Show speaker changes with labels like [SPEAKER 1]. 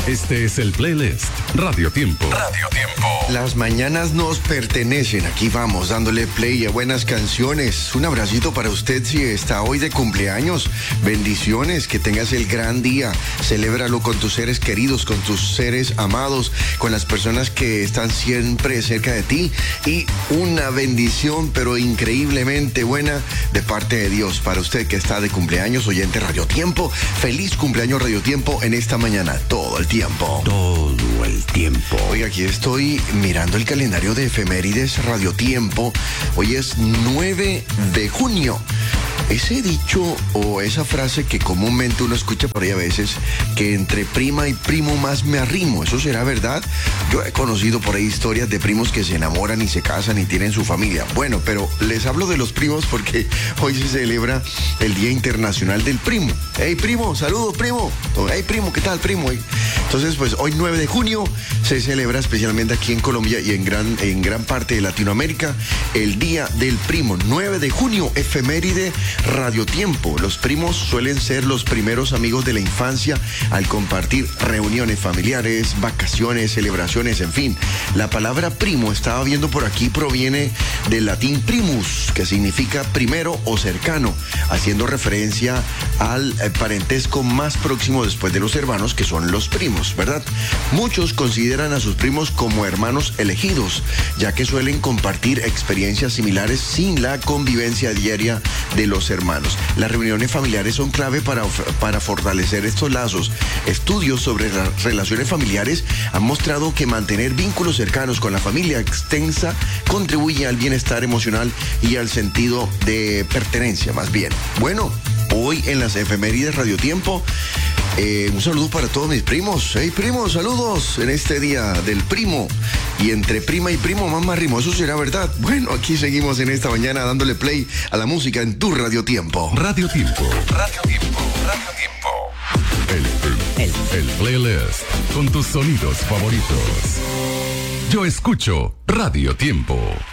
[SPEAKER 1] Este es el playlist Radio Tiempo. Radio Tiempo.
[SPEAKER 2] Las mañanas nos pertenecen. Aquí vamos, dándole play a buenas canciones. Un abracito para usted si está hoy de cumpleaños. Bendiciones, que tengas el gran día. Celébralo con tus seres queridos, con tus seres amados, con las personas que están siempre cerca de ti. Y una bendición, pero increíblemente buena, de parte de Dios para usted que está de cumpleaños, oyente Radio Tiempo. Feliz cumpleaños Radio Tiempo en esta mañana, todo el tiempo.
[SPEAKER 3] Todo el tiempo.
[SPEAKER 2] Oiga, aquí estoy mirando el calendario de efemérides Radio Tiempo. Hoy es 9 de junio. Ese dicho o esa frase que comúnmente uno escucha por ahí a veces, que entre prima y primo más me arrimo, ¿eso será verdad? Yo he conocido por ahí historias de primos que se enamoran y se casan y tienen su familia. Bueno, pero les hablo de los primos porque hoy se celebra el Día Internacional del Primo. ¡Hey, primo! ¡Saludos, primo! ¡Hey, primo! ¿Qué tal, primo? Entonces, pues hoy 9 de junio se celebra especialmente aquí en Colombia y en gran parte de Latinoamérica el Día del Primo. 9 de junio, efeméride Radio Tiempo. Los primos suelen ser los primeros amigos de la infancia al compartir reuniones familiares, vacaciones, celebraciones, en fin. La palabra primo, estaba viendo por aquí, proviene del latín primus, que significa primero o cercano, haciendo referencia al parentesco más próximo después de los hermanos, que son los primos, ¿verdad? Muchos consideran a sus primos como hermanos elegidos, ya que suelen compartir experiencias similares sin la convivencia diaria de los hermanos. Las reuniones familiares son clave para fortalecer estos lazos. Estudios sobre las relaciones familiares han mostrado que mantener vínculos cercanos con la familia extensa contribuye al bienestar emocional y al sentido de pertenencia, más bien. Bueno, hoy en las efemérides Radio Tiempo, un saludo para todos mis primos. Hey, primos, saludos en este día del primo. Y entre prima y primo, mamá rimo. ¿Eso será verdad? Bueno, aquí seguimos en esta mañana dándole play a la música en tu Radio Tiempo.
[SPEAKER 1] Radio Tiempo. Radio Tiempo. Radio Tiempo. El playlist con tus sonidos favoritos. Yo escucho Radio Tiempo.